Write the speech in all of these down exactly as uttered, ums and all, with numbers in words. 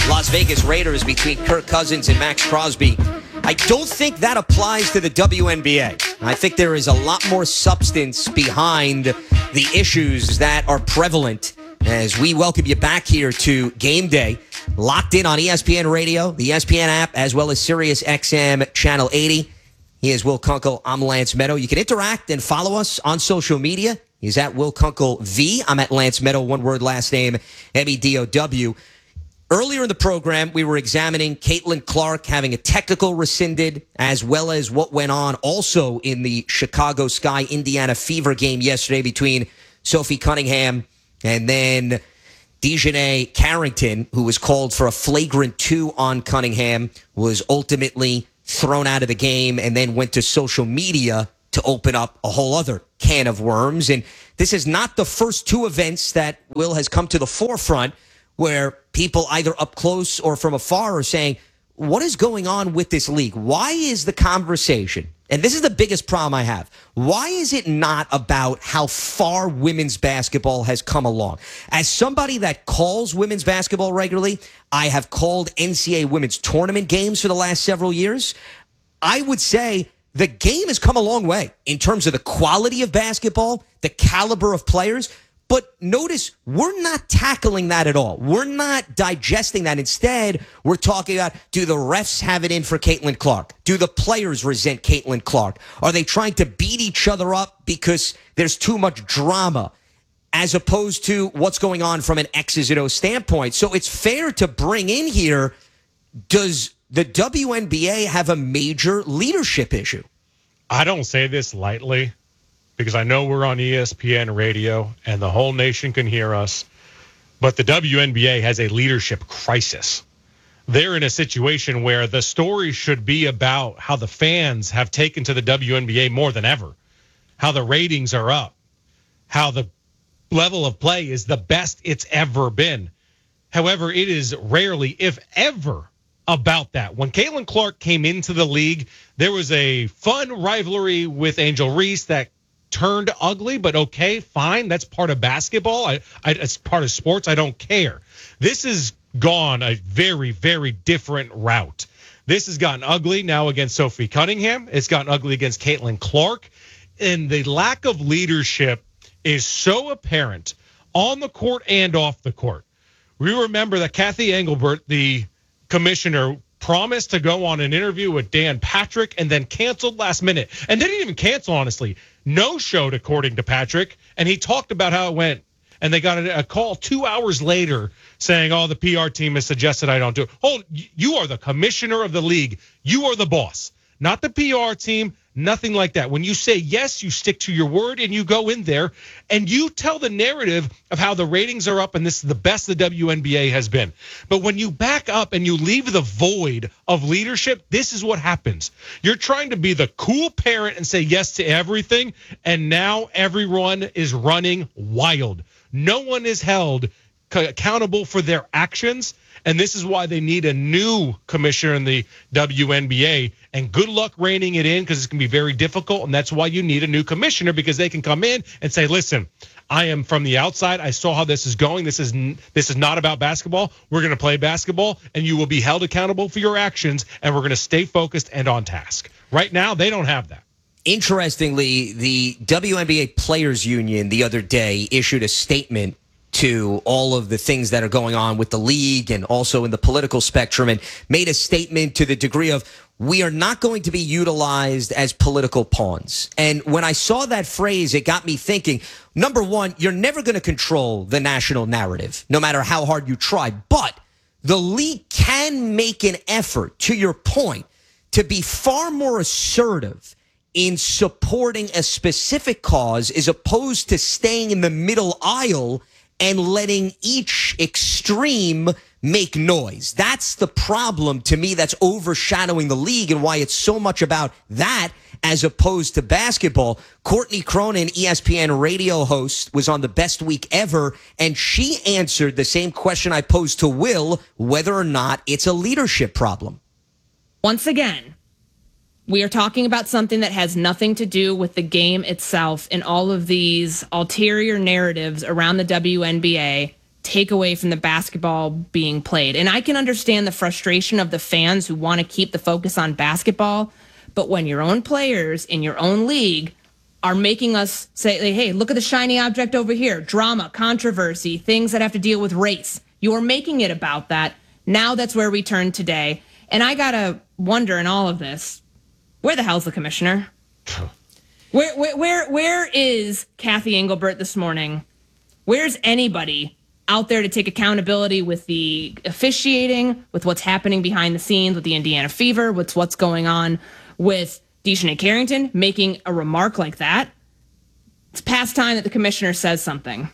Las Vegas Raiders between Kirk Cousins and Max Crosby. I don't think that applies to the W N B A. I think there is a lot more substance behind the issues that are prevalent as we welcome you back here to Game Day, locked in on E S P N Radio, the E S P N app, as well as Sirius X M Channel eighty. He is Will Kunkel. I'm Lance Meadow. You can interact and follow us on social media. He's at Will Kunkel V. I'm at Lance Meadow, one word last name, M E D O W. Earlier in the program, we were examining Caitlin Clark having a technical rescinded, as well as what went on also in the Chicago Sky Indiana Fever game yesterday between Sophie Cunningham and then Dejanay Carrington, who was called for a flagrant two on Cunningham, was ultimately thrown out of the game and then went to social media to open up a whole other can of worms. And this is not the first two events that Will has come to the forefront where people either up close or from afar are saying, what is going on with this league? Why is the conversation, and this is the biggest problem I have, why is it not about how far women's basketball has come along? As somebody that calls women's basketball regularly, I have called N C A A women's tournament games for the last several years. I would say the game has come a long way in terms of the quality of basketball, the caliber of players. But notice, we're not tackling that at all. We're not digesting that. Instead, we're talking about, do the refs have it in for Caitlin Clark? Do the players resent Caitlin Clark? Are they trying to beat each other up because there's too much drama, as opposed to what's going on from an X's and O's standpoint? So it's fair to bring in here, does the W N B A have a major leadership issue? I don't say this lightly, because I know we're on E S P N Radio and the whole nation can hear us, but the W N B A has a leadership crisis. They're in a situation where the story should be about how the fans have taken to the W N B A more than ever, how the ratings are up, how the level of play is the best it's ever been. However, it is rarely, if ever, about that. When Caitlin Clark came into the league, there was a fun rivalry with Angel Reese that turned ugly, but okay, fine. That's part of basketball. I, I, it's part of sports. I don't care. This has gone a very, very different route. This has gotten ugly now against Sophie Cunningham. It's gotten ugly against Caitlin Clark. And the lack of leadership is so apparent on the court and off the court. We remember that Kathy Engelbert, the commissioner, promised to go on an interview with Dan Patrick and then canceled last minute. And didn't even cancel, honestly. No-showed, according to Patrick. And he talked about how it went. And they got a, a call two hours later saying, oh, the P R team has suggested I don't do it. Oh, you are the commissioner of the league. You are the boss. Not the P R team, nothing like that. When you say yes, you stick to your word and you go in there and you tell the narrative of how the ratings are up and this is the best the W N B A has been. But when you back up and you leave the void of leadership, this is what happens. You're trying to be the cool parent and say yes to everything, and now everyone is running wild. No one is held accountable for their actions. And this is why they need a new commissioner in the W N B A. And good luck reining it in, because it's going to be very difficult. And that's why you need a new commissioner, because they can come in and say, listen, I am from the outside. I saw how this is going. This is this is not about basketball. We're going to play basketball, and you will be held accountable for your actions, and we're going to stay focused and on task. Right now, they don't have that. Interestingly, the W N B A Players Union the other day issued a statement to all of the things that are going on with the league and also in the political spectrum, and made a statement to the degree of, we are not going to be utilized as political pawns. And when I saw that phrase, it got me thinking, number one, you're never going to control the national narrative, no matter how hard you try. But the league can make an effort, to your point, to be far more assertive in supporting a specific cause as opposed to staying in the middle aisle and letting each extreme make noise. That's the problem to me that's overshadowing the league, and why it's so much about that as opposed to basketball. Courtney Cronin, E S P N radio host, was on the Best Week Ever, and she answered the same question I posed to Will, whether or not it's a leadership problem. Once again, we are talking about something that has nothing to do with the game itself and all of these ulterior narratives around the W N B A take away from the basketball being played. And I can understand the frustration of the fans who want to keep the focus on basketball, but when your own players in your own league are making us say, hey, look at the shiny object over here, drama, controversy, things that have to deal with race. You're making it about that. Now that's where we turn today. And I got to wonder in all of this, where the hell's the commissioner? Where, where, where, where is Kathy Engelbert this morning? Where's anybody out there to take accountability with the officiating, with what's happening behind the scenes, with the Indiana Fever, with what's going on with Dejounte Carrington making a remark like that? It's past time that the commissioner says something.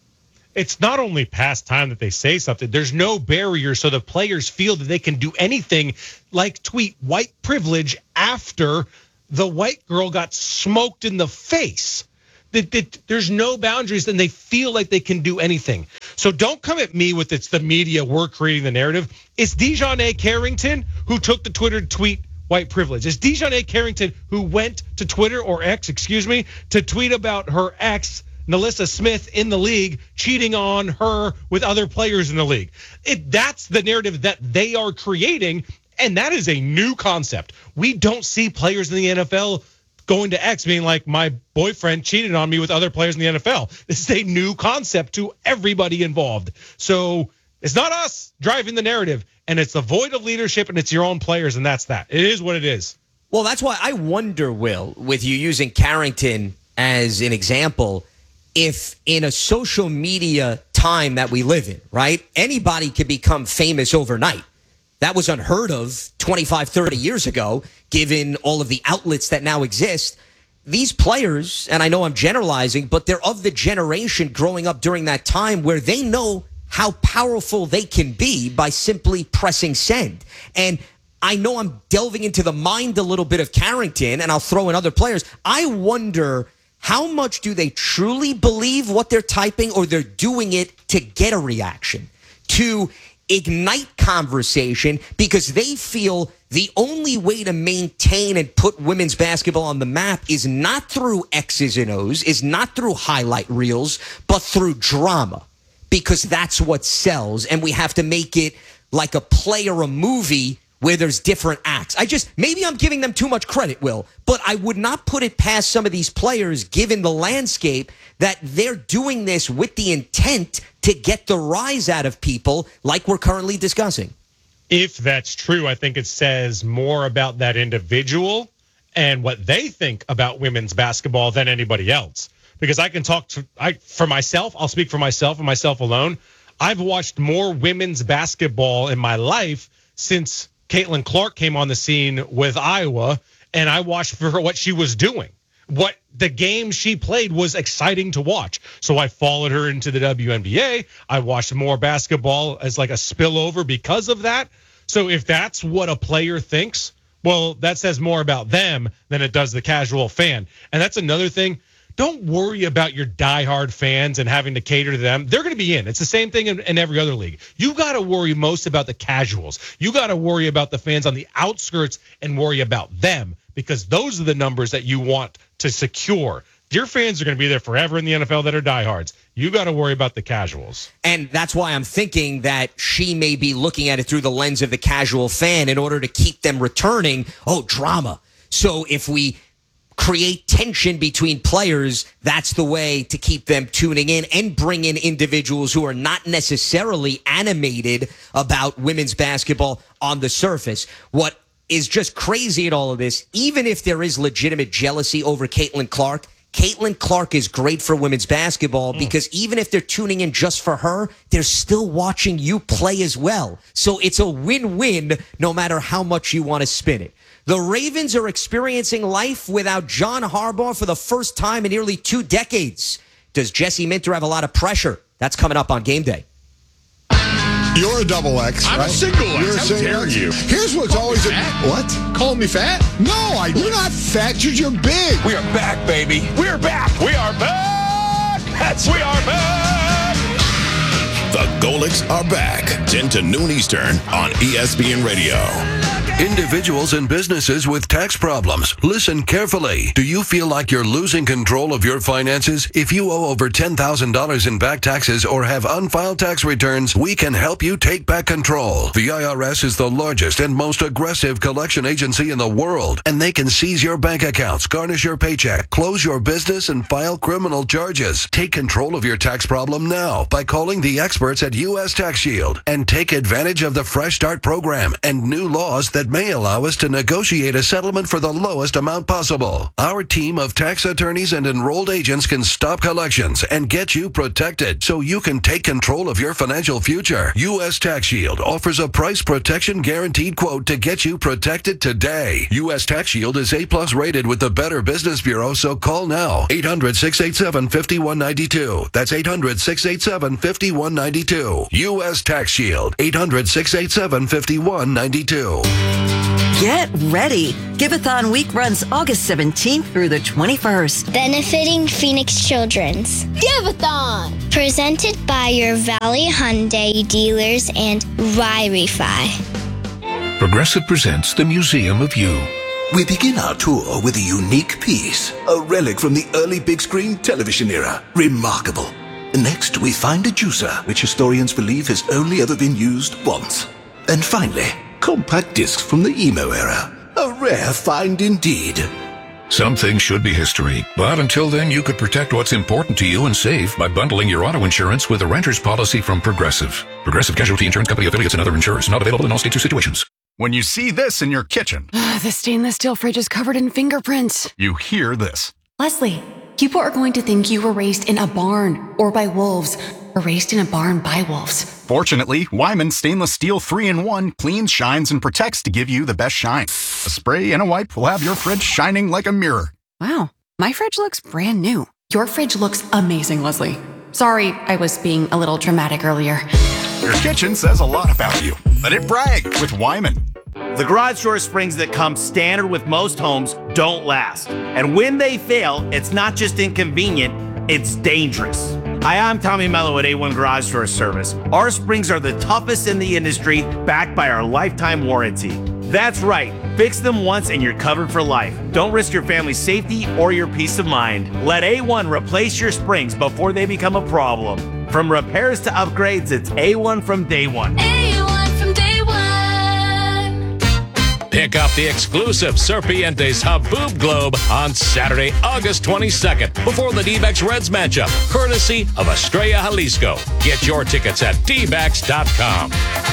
It's not only past time that they say something. There's no barrier so the players feel that they can do anything like tweet white privilege after the white girl got smoked in the face. That, that there's no boundaries, and they feel like they can do anything. So don't come at me with it's the media, we're creating the narrative. It's Dejounte Carrington who took the Twitter tweet white privilege. It's Dejounte Carrington who went to Twitter, or X, excuse me, to tweet about her ex, Nalissa Smith, in the league, cheating on her with other players in the league. It, that's the narrative that they are creating, and that is a new concept. We don't see players in the N F L going to X being like, my boyfriend cheated on me with other players in the N F L. This is a new concept to everybody involved. So it's not us driving the narrative, and it's the void of leadership, and it's your own players, and that's that. It is what it is. Well, that's why I wonder, Will, with you using Carrington as an example, if in a social media time that we live in, right, anybody could become famous overnight. That was unheard of twenty-five, thirty years ago, given all of the outlets that now exist. These players, and I know I'm generalizing, but they're of the generation growing up during that time where they know how powerful they can be by simply pressing send. And I know I'm delving into the mind a little bit of Carrington, and I'll throw in other players. I wonder, how much do they truly believe what they're typing, or they're doing it to get a reaction, to ignite conversation, because they feel the only way to maintain and put women's basketball on the map is not through X's and O's, is not through highlight reels, but through drama, because that's what sells. And we have to make it like a play or a movie where there's different acts. I just, maybe I'm giving them too much credit, Will, but I would not put it past some of these players, given the landscape, that they're doing this with the intent to get the rise out of people like we're currently discussing. If that's true, I think it says more about that individual and what they think about women's basketball than anybody else. Because I can talk to, I for myself, I'll speak for myself and myself alone. I've watched more women's basketball in my life since Caitlin Clark came on the scene with Iowa, and I watched for her what she was doing. What the game she played was exciting to watch. So I followed her into the W N B A. I watched more basketball as like a spillover because of that. So if that's what a player thinks, well, that says more about them than it does the casual fan. And that's another thing. Don't worry about your diehard fans and having to cater to them. They're going to be in. It's the same thing in, in every other league. You got to worry most about the casuals. You got to worry about the fans on the outskirts and worry about them, because those are the numbers that you want to secure. Your fans are going to be there forever in the N F L that are diehards. You got to worry about the casuals. And that's why I'm thinking that she may be looking at it through the lens of the casual fan in order to keep them returning. Oh, drama. So if we create tension between players, that's the way to keep them tuning in and bring in individuals who are not necessarily animated about women's basketball on the surface. What is just crazy in all of this, even if there is legitimate jealousy over Caitlin Clark, Caitlin Clark is great for women's basketball, because even if they're tuning in just for her, they're still watching you play as well. So it's a win-win no matter how much you want to spin it. The Ravens are experiencing life without John Harbaugh for the first time in nearly two decades. Does Jesse Minter have a lot of pressure? That's coming up on Game Day. You're a double X, I'm right? a single X. You're a How single dare X. you? Here's what's Call always me a, fat? what? Calling me fat? No, I, you're not fat. You're, you're big. We are back, baby. We're back. We are back. That's we are back. The Golics are back. ten to noon Eastern on E S P N Radio. Individuals and businesses with tax problems, listen carefully. Do you feel like you're losing control of your finances? If you owe over ten thousand dollars in back taxes or have unfiled tax returns, we can help you take back control. The I R S is the largest and most aggressive collection agency in the world, and they can seize your bank accounts, garnish your paycheck, close your business, and file criminal charges. Take control of your tax problem now by calling the experts at U S Tax Shield and take advantage of the Fresh Start program and new laws that may allow us to negotiate a settlement for the lowest amount possible. Our team of tax attorneys and enrolled agents can stop collections and get you protected so you can take control of your financial future. U S Tax Shield offers a price protection guaranteed quote to get you protected today. U S Tax Shield is A plus rated with the Better Business Bureau, so call now. eight hundred, six eight seven, five one nine two. That's eight hundred, six eight seven, five one nine two. U S Tax Shield. eight hundred, six eight seven, five one nine two. Get ready. Giveathon Week runs August seventeenth through the twenty-first. Benefiting Phoenix Children's. Giveathon! Presented by your Valley Hyundai dealers and Ry-Refi. Progressive presents the Museum of You. We begin our tour with a unique piece, a relic from the early big screen television era. Remarkable. Next, we find a juicer, which historians believe has only ever been used once. And finally, compact discs from the emo era. A rare find indeed. Some things should be history, but until then you could protect what's important to you and save by bundling your auto insurance with a renter's policy from Progressive. Progressive Casualty Insurance Company affiliates and other insurers. Not available in all states or situations. When you see this in your kitchen, the stainless steel fridge is covered in fingerprints. You hear this. Leslie, people are going to think you were raised in a barn or by wolves, or raised in a barn by wolves. Fortunately, Wyman Stainless Steel three in one cleans, shines, and protects to give you the best shine. A spray and a wipe will have your fridge shining like a mirror. Wow, my fridge looks brand new. Your fridge looks amazing, Leslie. Sorry, I was being a little dramatic earlier. Your kitchen says a lot about you. Let it brag with Wyman. The garage door springs that come standard with most homes don't last. And when they fail, it's not just inconvenient, it's dangerous. Hi, I'm Tommy Mello at A one Garage Door Service. Our springs are the toughest in the industry, backed by our lifetime warranty. That's right. Fix them once and you're covered for life. Don't risk your family's safety or your peace of mind. Let A one replace your springs before they become a problem. From repairs to upgrades, it's A one from day one. A one from day one. Pick up the exclusive Serpientes Haboob Globe on Saturday, August twenty-second, before the D-backs Reds matchup, courtesy of Estrella Jalisco. Get your tickets at D backs dot com.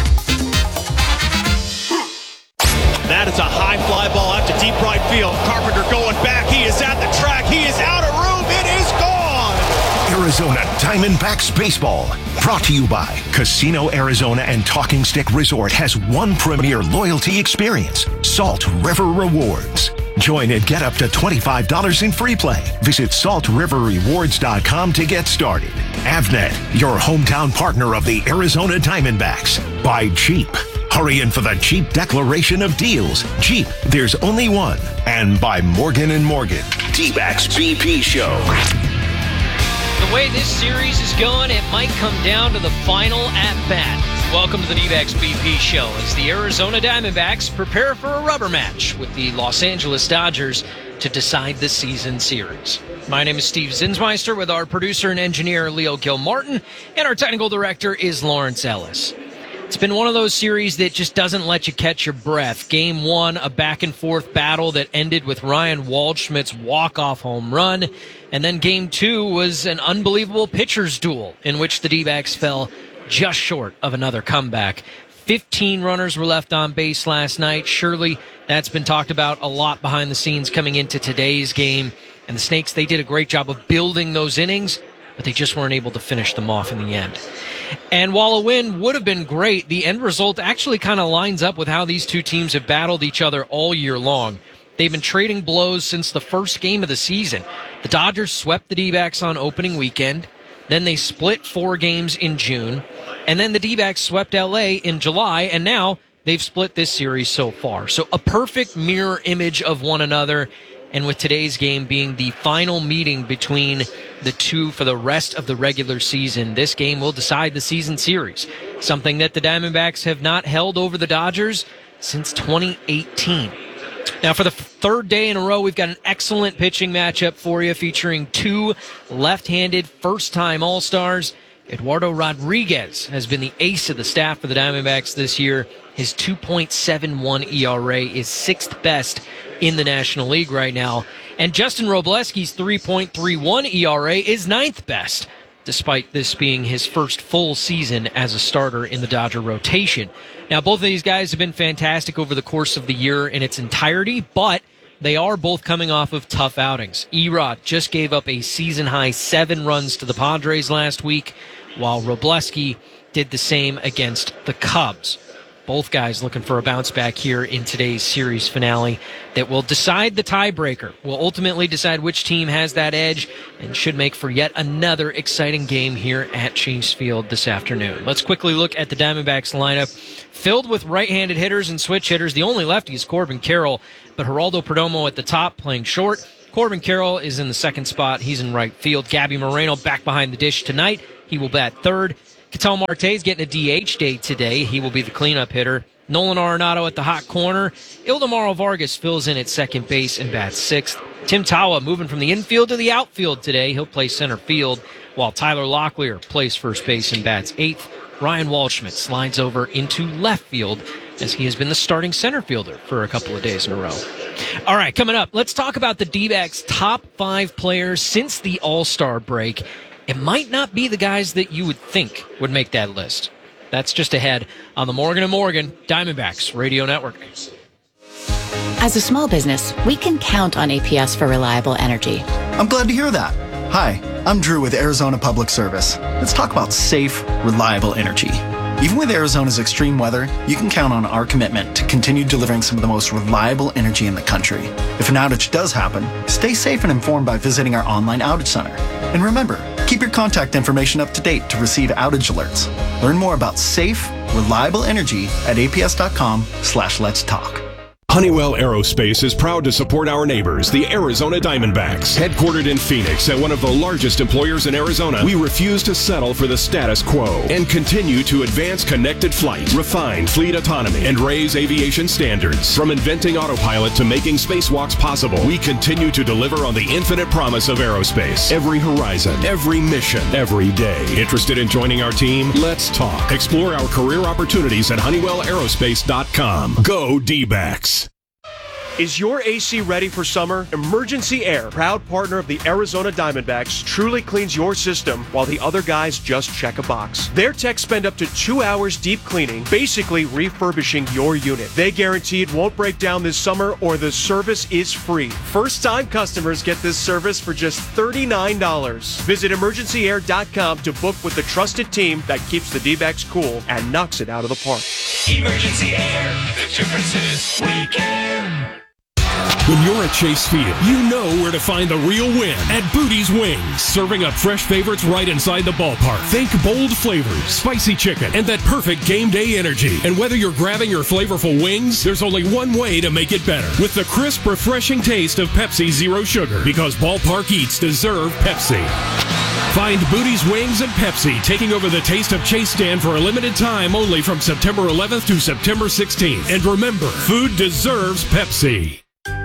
That is a high fly ball out to deep right field. Carpenter going back. He is at the track. He is out of room. It is gone. Arizona Diamondbacks Baseball. Brought to you by Casino Arizona and Talking Stick Resort has one premier loyalty experience, Salt River Rewards. Join and get up to twenty-five dollars in free play. Visit salt river rewards dot com to get started. Avnet, your hometown partner of the Arizona Diamondbacks. By Jeep. Hurry in for the Jeep Declaration of Deals. Jeep, there's only one. And by Morgan and Morgan. D-backs B P Show. The way this series is going, it might come down to the final at-bat. Welcome to the D-backs B P Show as the Arizona Diamondbacks prepare for a rubber match with the Los Angeles Dodgers to decide the season series. My name is Steve Zinsmeister with our producer and engineer Leo Gilmartin, and our technical director is Lawrence Ellis. It's been one of those series that just doesn't let you catch your breath. Game one, a back-and-forth battle that ended with Ryan Waldschmidt's walk-off home run. And then game two was an unbelievable pitcher's duel in which the D-backs fell just short of another comeback. fifteen runners were left on base last night. Surely that's been talked about a lot behind the scenes coming into today's game. And the Snakes, they did a great job of building those innings, but they just weren't able to finish them off in the end. And while a win would have been great, the end result actually kind of lines up with how these two teams have battled each other all year long. They've been trading blows since the first game of the season. The Dodgers swept the D-backs on opening weekend. Then they split four games in June. And then the D-backs swept L A in July. And now they've split this series so far. So a perfect mirror image of one another. And with today's game being the final meeting between the two for the rest of the regular season, this game will decide the season series. Something that the Diamondbacks have not held over the Dodgers since twenty eighteen. Now, for the third day in a row, we've got an excellent pitching matchup for you featuring two left-handed first-time All-Stars. Eduardo Rodriguez has been the ace of the staff for the Diamondbacks this year. His two point seven one E R A is sixth best in the National League right now. And Justin Robleski's three point three one E R A is ninth best, despite this being his first full season as a starter in the Dodger rotation. Now, both of these guys have been fantastic over the course of the year in its entirety, but they are both coming off of tough outings. E-Rod just gave up a season-high seven runs to the Padres last week, while Robleski did the same against the Cubs. Both guys looking for a bounce back here in today's series finale that will decide the tiebreaker, will ultimately decide which team has that edge, and should make for yet another exciting game here at Chase Field this afternoon. Let's quickly look at the Diamondbacks lineup, filled with right-handed hitters and switch hitters. The only lefty is Corbin Carroll, but Geraldo Perdomo at the top playing short. Corbin Carroll is in the second spot. He's in right field. Gabby Moreno back behind the dish tonight. He will bat third. Ketel Marte is getting a D H day today. He will be the cleanup hitter. Nolan Arenado at the hot corner. Ildemaro Vargas fills in at second base and bats sixth. Tim Tawa moving from the infield to the outfield today. He'll play center field, while Tyler Locklear plays first base and bats eighth. Ryan Waldschmidt slides over into left field, as he has been the starting center fielder for a couple of days in a row. All right, coming up, let's talk about the D-backs' top five players since the All-Star break. It might not be the guys that you would think would make that list. That's just ahead on the Morgan and Morgan Diamondbacks Radio Network. As a small business, we can count on A P S for reliable energy. I'm glad to hear that. Hi, I'm Drew with Arizona Public Service. Let's talk about safe, reliable energy. Even with Arizona's extreme weather, you can count on our commitment to continue delivering some of the most reliable energy in the country. If an outage does happen, stay safe and informed by visiting our online outage center. And remember, keep your contact information up to date to receive outage alerts. Learn more about safe, reliable energy at aps.com slash let's talk. Honeywell Aerospace is proud to support our neighbors, the Arizona Diamondbacks. Headquartered in Phoenix and one of the largest employers in Arizona, we refuse to settle for the status quo and continue to advance connected flight, refine fleet autonomy, and raise aviation standards. From inventing autopilot to making spacewalks possible, we continue to deliver on the infinite promise of aerospace. Every horizon, every mission, every day. Interested in joining our team? Let's talk. Explore our career opportunities at honeywell aerospace dot com. Go D-backs. Is your A C ready for summer? Emergency Air, proud partner of the Arizona Diamondbacks, truly cleans your system while the other guys just check a box. Their techs spend up to two hours deep cleaning, basically refurbishing your unit. They guarantee it won't break down this summer or the service is free. First-time customers get this service for just thirty-nine dollars. Visit emergency air dot com to book with the trusted team that keeps the D-backs cool and knocks it out of the park. Emergency Air, the difference is we care. When you're at Chase Field, you know where to find the real win at Booty's Wings. Serving up fresh favorites right inside the ballpark. Think bold flavors, spicy chicken, and that perfect game day energy. And whether you're grabbing your flavorful wings, there's only one way to make it better. With the crisp, refreshing taste of Pepsi Zero Sugar. Because ballpark eats deserve Pepsi. Find Booty's Wings and Pepsi taking over the Taste of Chase stand for a limited time only from September eleventh to September sixteenth. And remember, food deserves Pepsi.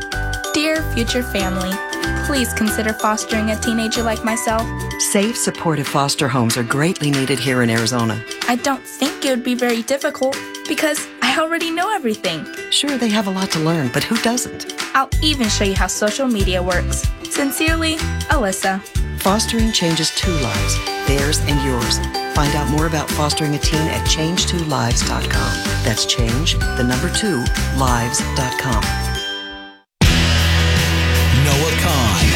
Dear future family, please consider fostering a teenager like myself. Safe, supportive foster homes are greatly needed here in Arizona. I don't think it would be very difficult because I already know everything. Sure, they have a lot to learn, but who doesn't? I'll even show you how social media works. Sincerely, Alyssa. Fostering changes two lives, theirs and yours. Find out more about fostering a teen at change two lives dot com. That's change, the number two, lives dot com. Noah Kahn.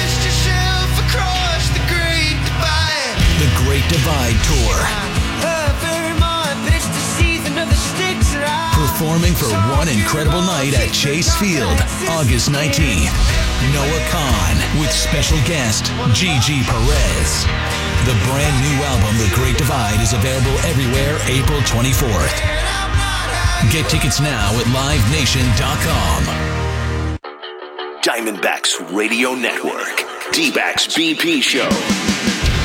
The Great Divide Tour. Performing for one incredible night at Chase Field, August nineteenth. Noah Kahn with special guest Gigi Perez. The brand new album, The Great Divide, is available everywhere April twenty-fourth. Get tickets now at live nation dot com. Diamondbacks Radio Network. D-Backs B P Show.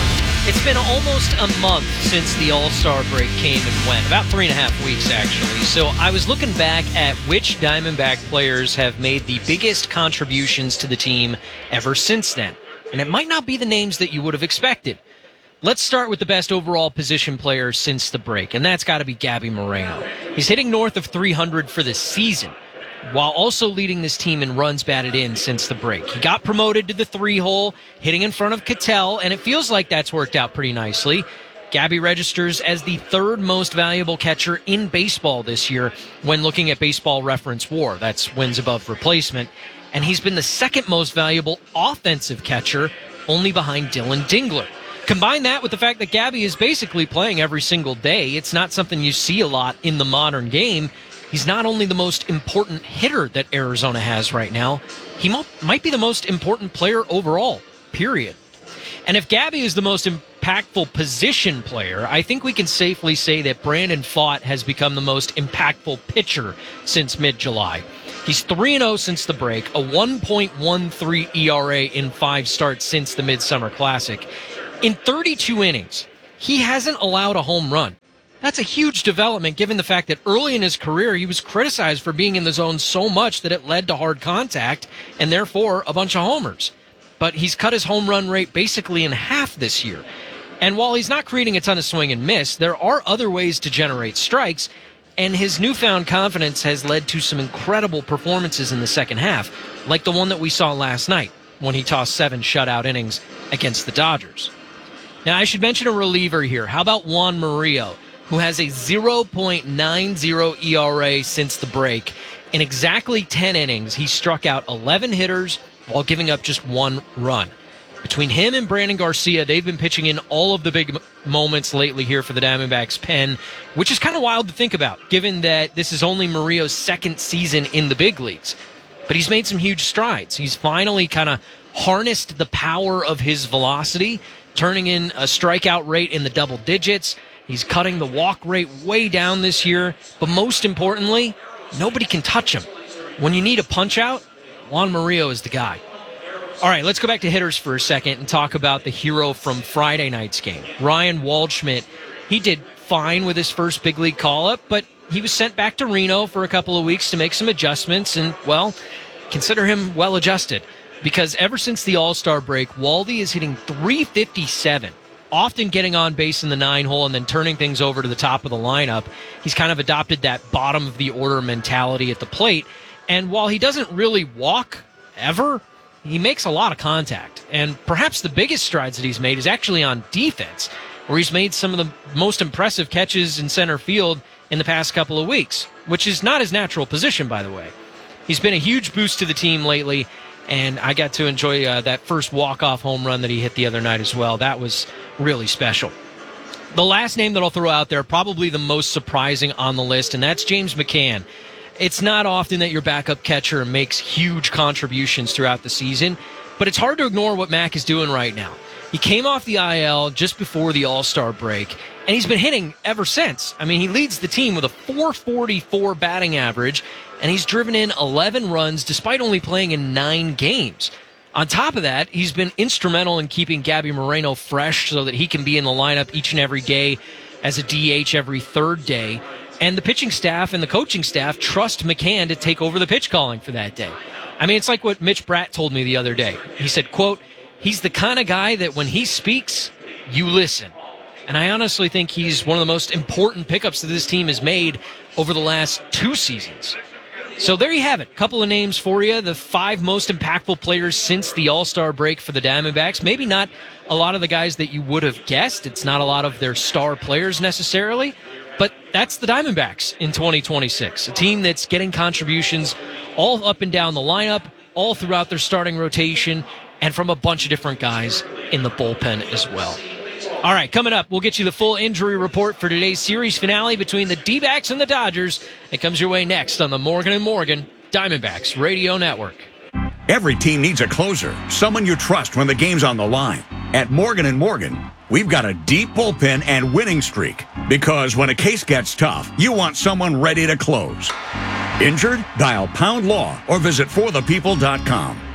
It's been almost a month since the All-Star break came and went. About three and a half weeks, actually. So I was looking back at which Diamondback players have made the biggest contributions to the team ever since then. And it might not be the names that you would have expected. Let's start with the best overall position player since the break, and that's got to be Gabby Moreno. He's hitting north of three hundred for the season, while also leading this team in runs batted in since the break. He got promoted to the three-hole, hitting in front of Ketel, and it feels like that's worked out pretty nicely. Gabby registers as the third most valuable catcher in baseball this year when looking at Baseball Reference WAR. That's wins above replacement. And he's been the second most valuable offensive catcher, only behind Dylan Dingler. Combine that with the fact that Gabby is basically playing every single day. It's not something you see a lot in the modern game. He's not only the most important hitter that Arizona has right now, he mo- might be the most important player overall, period. And if Gabby is the most impactful position player, I think we can safely say that Brandon Pfaadt has become the most impactful pitcher since mid-July. He's three and oh since the break, a one point one three E R A in five starts since the Midsummer Classic. In thirty-two innings, he hasn't allowed a home run. That's a huge development given the fact that early in his career, he was criticized for being in the zone so much that it led to hard contact and therefore a bunch of homers. But he's cut his home run rate basically in half this year. And while he's not creating a ton of swing and miss, there are other ways to generate strikes, and his newfound confidence has led to some incredible performances in the second half, like the one that we saw last night when he tossed seven shutout innings against the Dodgers. Now, I should mention a reliever here. How about Juan Murillo, who has a zero point nine oh E R A since the break? In exactly ten innings, he struck out eleven hitters while giving up just one run. Between him and Brandon Garcia, they've been pitching in all of the big moments lately here for the Diamondbacks pen, which is kind of wild to think about, given that this is only Murillo's second season in the big leagues. But he's made some huge strides. He's finally kind of harnessed the power of his velocity, turning in a strikeout rate in the double digits. He's cutting the walk rate way down this year. But most importantly, nobody can touch him. When you need a punch-out, Juan Murillo is the guy. All right, let's go back to hitters for a second and talk about the hero from Friday night's game. Ryan Waldschmidt, he did fine with his first big league call-up, but he was sent back to Reno for a couple of weeks to make some adjustments, and, well, consider him well-adjusted. Because ever since the All-Star break, Waldy is hitting three fifty-seven, often getting on base in the nine hole and then turning things over to the top of the lineup. He's kind of adopted that bottom-of-the-order mentality at the plate. And while he doesn't really walk ever, he makes a lot of contact. And perhaps the biggest strides that he's made is actually on defense, where he's made some of the most impressive catches in center field in the past couple of weeks, which is not his natural position, by the way. He's been a huge boost to the team lately, and I got to enjoy uh, that first walk-off home run that he hit the other night as well. That was really special. The last name that I'll throw out there, probably the most surprising on the list, and that's James McCann. It's not often that your backup catcher makes huge contributions throughout the season, but it's hard to ignore what Mac is doing right now. He came off the I L just before the All-Star break, and he's been hitting ever since. I mean, he leads the team with a four forty-four batting average, and he's driven in eleven runs despite only playing in nine games. On top of that, he's been instrumental in keeping Gabby Moreno fresh so that he can be in the lineup each and every day as a D H every third day. And the pitching staff and the coaching staff trust McCann to take over the pitch calling for that day. I mean, it's like what Mitch Bratt told me the other day. He said, quote, he's the kind of guy that when he speaks, you listen. And I honestly think he's one of the most important pickups that this team has made over the last two seasons. So there you have it. Couple of names for you. The five most impactful players since the All-Star break for the Diamondbacks. Maybe not a lot of the guys that you would have guessed. It's not a lot of their star players necessarily. But that's the Diamondbacks in twenty twenty-six. A team that's getting contributions all up and down the lineup, all throughout their starting rotation, and from a bunch of different guys in the bullpen as well. All right, coming up, we'll get you the full injury report for today's series finale between the D-backs and the Dodgers. It comes your way next on the Morgan and Morgan Diamondbacks Radio Network. Every team needs a closer, someone you trust when the game's on the line. At Morgan and Morgan, we've got a deep bullpen and winning streak. Because when a case gets tough, you want someone ready to close. Injured? Dial Pound Law or visit for the people dot com.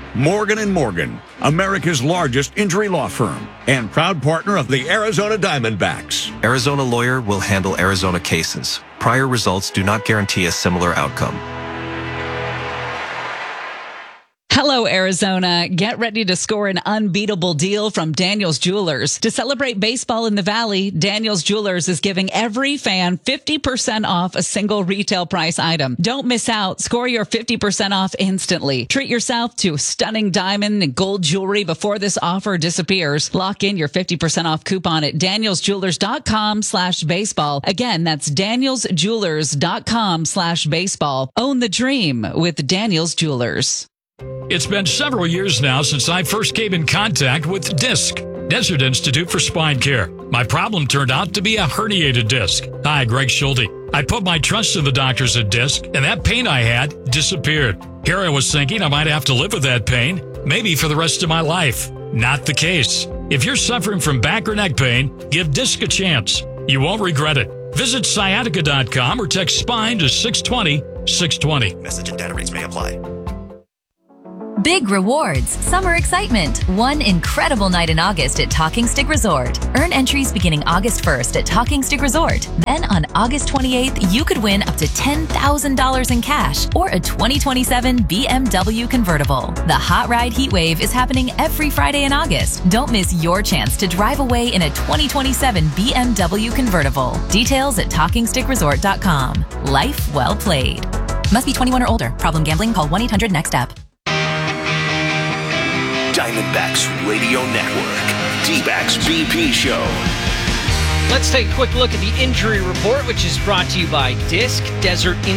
Morgan and Morgan, America's largest injury law firm and proud partner of the Arizona Diamondbacks. Arizona Lawyer will handle Arizona cases. Prior results do not guarantee a similar outcome. Hello, Arizona. Get ready to score an unbeatable deal from Daniels Jewelers. To celebrate baseball in the Valley, Daniels Jewelers is giving every fan fifty percent off a single retail price item. Don't miss out. Score your fifty percent off instantly. Treat yourself to stunning diamond and gold jewelry before this offer disappears. Lock in your fifty percent off coupon at danielsjewelers.com slash baseball. Again, that's danielsjewelers.com slash baseball. Own the dream with Daniels Jewelers. It's been several years now since I first came in contact with DISC, Desert Institute for Spine Care. My problem turned out to be a herniated disc. Hi, Greg Schulte. I put my trust in the doctors at DISC, and that pain I had disappeared. Here I was thinking I might have to live with that pain, maybe for the rest of my life. Not the case. If you're suffering from back or neck pain, give DISC a chance. You won't regret it. Visit sciatica dot com or text SPINE to six twenty, six twenty. Message and data rates may apply. Big rewards, summer excitement, one incredible night in August at Talking Stick Resort. Earn entries beginning August first at Talking Stick Resort. Then on August twenty-eighth, you could win up to ten thousand dollars in cash or a twenty twenty-seven B M W convertible. The Hot Ride Heat Wave is happening every Friday in August. Don't miss your chance to drive away in a twenty twenty-seven B M W convertible. Details at talking stick resort dot com. Life well played. Must be twenty-one or older. Problem gambling? Call one eight hundred next step. Diamondbacks Radio Network. D-Backs B P Show. Let's take a quick look at the injury report, which is brought to you by DISC, Desert